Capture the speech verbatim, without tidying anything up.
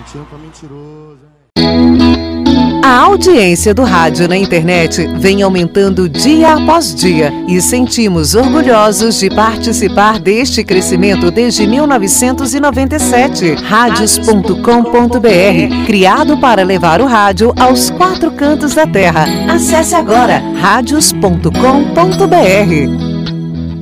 tempo é mentiroso, hein? A audiência do rádio na internet vem aumentando dia após dia e sentimos orgulhosos de participar deste crescimento desde mil novecentos e noventa e sete. Rádios ponto com ponto br, criado para levar o rádio aos quatro cantos da terra. Acesse agora rádios ponto com ponto br.